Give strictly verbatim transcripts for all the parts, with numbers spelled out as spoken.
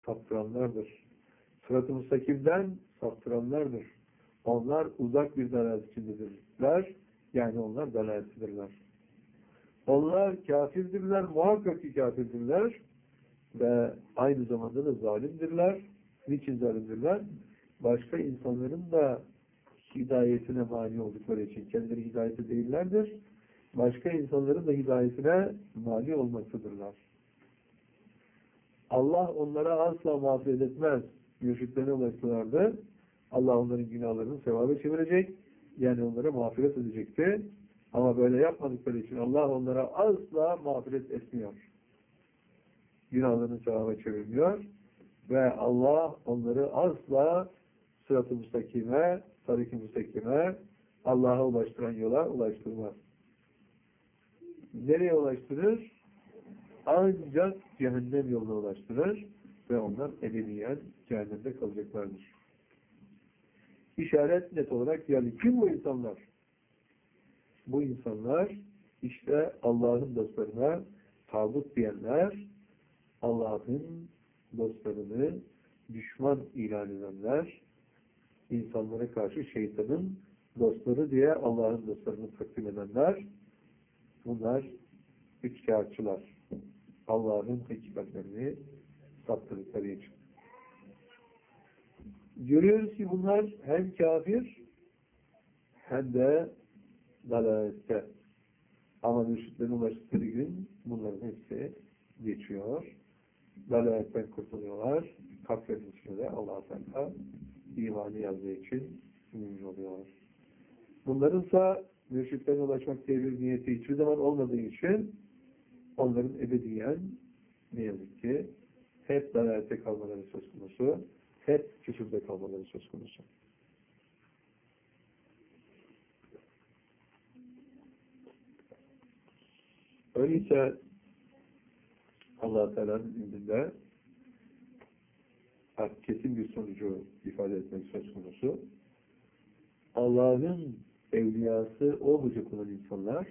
saptıranlardır. Sırat-ı müstakimden saptıranlardır. Onlar uzak bir dalalet içindedirler. Yani onlar dalaletlidirler. Onlar kafirdirler, muhakkak ki kafirdirler ve aynı zamanda da zalimdirler. Niçin zalimdirler? Başka insanların da hidayetine mani oldukları için. Kendileri hidayeti değillerdir. Başka insanların da hidayetine mani olmaktadırlar. Allah onlara asla mağfiret etmez. Müşriklerine ulaştılardı. Allah onların günahlarını sevaba çevirecek. Yani onlara mağfiret edecekti. Ama böyle yapmadıkları için Allah onlara asla mağfiret etmiyor. Günahlarını sevaba çevirmiyor. Ve Allah onları asla sırat-ı müstakime, tarik-i müstakime, Allah'a ulaştıran yola ulaştırmaz. Nereye ulaştırır? Ancak cehennem yoluna ulaştırır ve onlar ebediyen cehennemde kalacaklardır. İşaret net olarak yani kim bu insanlar? Bu insanlar işte Allah'ın dostlarına tağut diyenler, Allah'ın dostlarını düşman ilan edenler, insanlara karşı şeytanın dostları diye Allah'ın dostlarını takdim edenler, bunlar üçkağıtçılar. Allah'ın hakikatlerini saptırdıkları için. Görüyoruz ki bunlar hem kafir hem de dalalette. Ama mürşitlerine ulaştıkları gün bunların hepsi geçiyor. Dalaletten kurtuluyorlar. Kalplerin içinde de Allah-u Teala imanı yazdığı için mümin oluyorlar. Bunlarınsa mürşitlerine ulaşmak diye bir niyeti hiçbir zaman olmadığı için onların ebediyen ne yazık ki hep dalalette kalmaları söz konusu, hep küfürde kalmaları söz konusu. Öyleyse Allah-u Teala'nın indinde kesin bir sonucu ifade etmek söz konusu. Allah'ın evliyası olmayacak olan insanlar,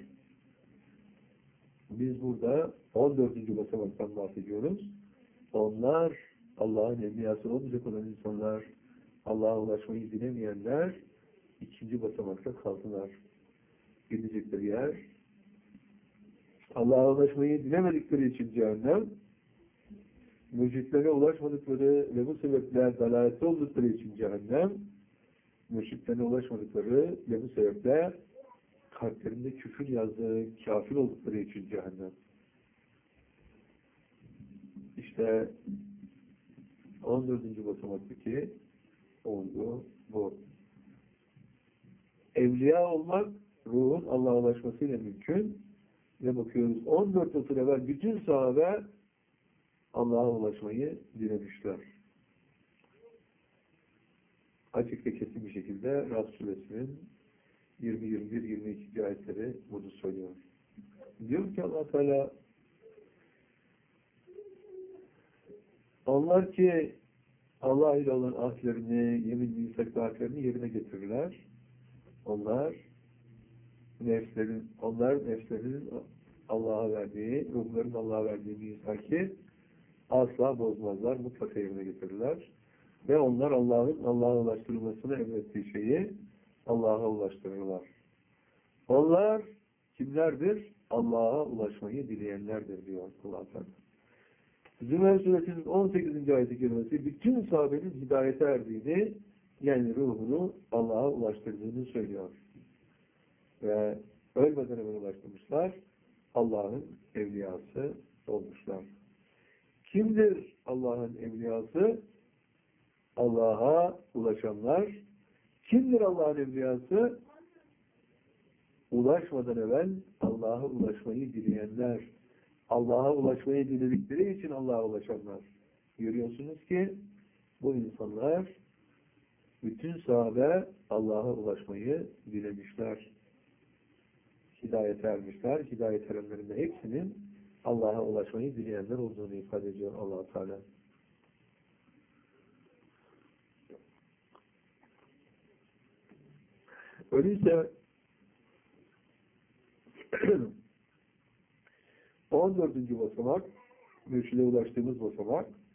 biz burada on dördüncü basamaktan bahsediyoruz. Onlar Allah'ın evliyası olmayacak olan insanlar, Allah'a ulaşmayı dilemeyenler ikinci basamakta kaldılar. Gidecekleri yer Allah'a ulaşmayı dilemedikleri için cehennem, mürşitlere ulaşmadıkları ve bu sebeple dalalette oldukları için cehennem, mürşitlerine ulaşmadıkları ve bu sebeple kalplerinde küfür yazdığı kafir oldukları için cehennem. İşte on dördüncü basamaktaki olgu bu. Evliya olmak ruhun Allah'a ulaşmasıyla mümkün ve bakıyoruz on dört asır evvel bütün sahabe Allah'a ulaşmayı dilemişler. Açık ve kesin bir şekilde Ras Suresinin yirmi, yirmi bir, yirmi iki ayetleri bunu söylüyor. Diyor ki Allah Teala, onlar ki Allah ile olan ahdlerini, yemin-i istaklarını yerine getirirler. Onlar nefslerin, onlar nefslerinin Allah'a verdiği, ruhların Allah'a verdiği misaki asla bozmazlar, mutlaka yerine getirirler. Ve onlar Allah'ın Allah'a ulaştırılmasını emrettiği şeyi Allah'a ulaştırırlar. Onlar kimlerdir? Allah'a ulaşmayı dileyenlerdir diyor Allah Teala. Zümer Suresinin on sekizinci ayet-i kerimesi bütün sahabenin hidayete erdiğini, yani ruhunu Allah'a ulaştırdığını söylüyor. Ve ölmeden evvel ulaştırmışlar, Allah'ın evliyası olmuşlar. Kimdir Allah'ın evliyası? Allah'a ulaşanlar. Kimdir Allah'ın evliyası? Ulaşmadan evvel Allah'a ulaşmayı dileyenler. Allah'a ulaşmayı diledikleri için Allah'a ulaşanlar. Görüyorsunuz ki bu insanlar, bütün sahabe Allah'a ulaşmayı dilemişler. Hidayete ermişler. Hidayet erenlerin de hepsinin Allah'a ulaşmayı dileyenler olduğunu ifade ediyor Allah Teala. Öyleyse on dördüncü basamak, mürşide ulaştığımız basamak,